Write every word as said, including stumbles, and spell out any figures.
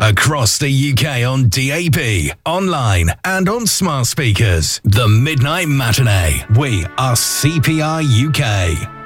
Across the U K on D A B, online and on smart speakers. The Midnight Matinee. We are C P R U K.